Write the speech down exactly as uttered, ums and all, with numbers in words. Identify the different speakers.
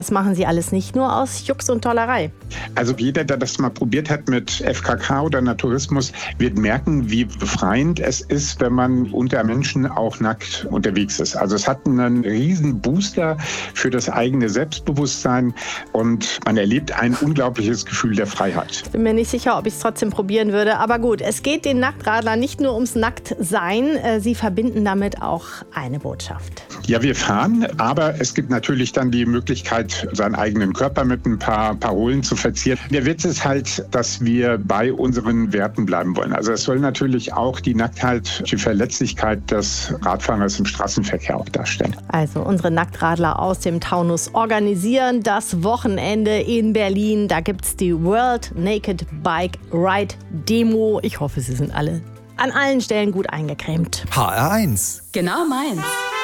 Speaker 1: Das machen Sie alles nicht nur aus Jux und Tollerei.
Speaker 2: Also jeder, der das mal probiert hat mit F K K oder Naturismus, wird merken, wie befreiend es ist, wenn man unter Menschen auch nackt unterwegs ist. Also es hat einen riesen Booster für das eigene Selbstbewusstsein und man erlebt ein unglaubliches Gefühl der Freiheit.
Speaker 1: Ich bin mir nicht sicher, ob ich es trotzdem probieren würde. Aber gut, es geht den Nachtradlern nicht nur ums Nacktsein. Sie verbinden damit auch eine Botschaft.
Speaker 2: Ja, wir fahren, aber es gibt natürlich dann die Möglichkeit, seinen eigenen Körper mit ein paar Parolen zu verzieren. Der Witz ist halt, dass wir bei unseren Werten bleiben wollen. Also es soll natürlich auch die Nacktheit, die Verletzlichkeit des Radfahrers im Straßenverkehr auch darstellen.
Speaker 1: Also unsere Nacktradler aus dem Taunus organisieren das Wochenende in Berlin. Da gibt es die World Naked Bike Ride Demo. Ich hoffe, Sie sind alle an allen Stellen gut eingecremt.
Speaker 3: H R eins.
Speaker 4: Genau meins.